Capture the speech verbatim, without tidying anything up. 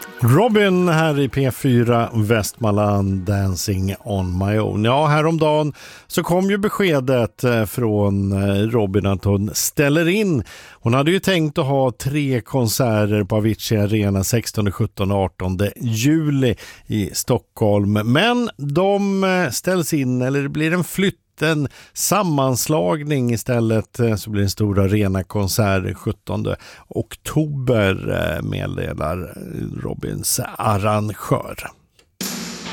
Robin här i P fyra Västmanland, Dancing on my own. Ja, häromdagen så kom ju beskedet från Robin att hon ställer in. Hon hade ju tänkt att ha tre konserter på Avicii Arena sextonde, sjuttonde och artonde juli i Stockholm. Men de ställs in, eller det blir en flytt. En sammanslagning istället, så blir en stor arenakonsert sjuttonde oktober, meddelar Robins arrangör.